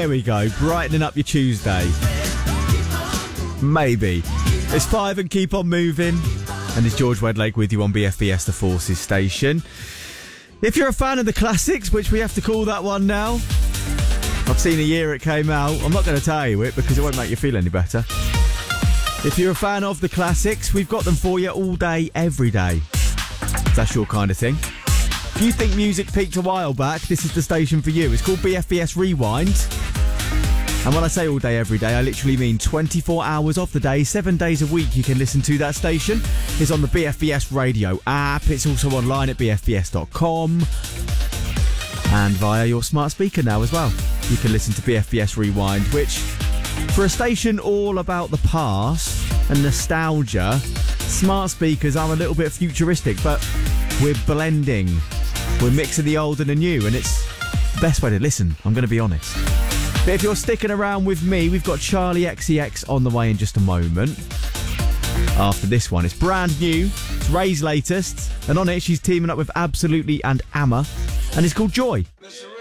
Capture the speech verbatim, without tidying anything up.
There we go, brightening up your Tuesday. Maybe. It's five and keep on moving. And it's George Wedlake with you on B F B S The Forces station. If you're a fan of the classics, which we have to call that one now, I've seen a year it came out. I'm not going to tell you it because it won't make you feel any better. If you're a fan of the classics, we've got them for you all day, every day. If that's your kind of thing. If you think music peaked a while back, this is the station for you. It's called B F B S Rewind. And when I say all day, every day, I literally mean twenty-four hours of the day, seven days a week you can listen to that station. It's on the B F B S radio app. It's also online at b f b s dot com. And via your smart speaker now as well. You can listen to B F B S Rewind, which, for a station all about the past and nostalgia, smart speakers are a little bit futuristic, but we're blending. We're mixing the old and the new, and it's the best way to listen, I'm going to be honest. But if you're sticking around with me, we've got Charlie X C X on the way in just a moment. After this one, it's brand new. It's Ray's latest, and on it she's teaming up with Absolutely and Amma, and it's called Joy.